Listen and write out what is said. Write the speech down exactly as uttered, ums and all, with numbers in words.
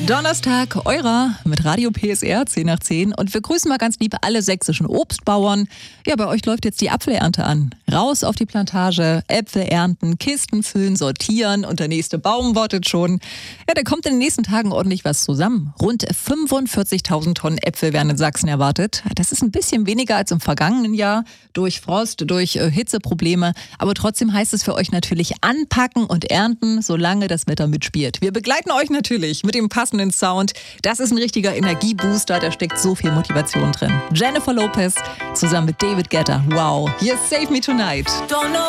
Donnerstag, eurer mit Radio P S R zehn nach zehn und wir grüßen mal ganz lieb alle sächsischen Obstbauern. Ja, bei euch läuft jetzt die Apfelernte an. Raus auf die Plantage, Äpfel ernten, Kisten füllen, sortieren und der nächste Baum wartet schon. Ja, da kommt in den nächsten Tagen ordentlich was zusammen. Rund fünfundvierzigtausend Tonnen Äpfel werden in Sachsen erwartet. Das ist ein bisschen weniger als im vergangenen Jahr durch Frost, durch äh, Hitzeprobleme. Aber trotzdem heißt es für euch natürlich anpacken und ernten, solange das Wetter mitspielt. Wir begleiten euch natürlich mit dem passenden Sound. Das ist ein richtiger Energiebooster, da steckt so viel Motivation drin. Jennifer Lopez zusammen mit David Guetta. Wow, hier ist Save Me Tonight. Don't know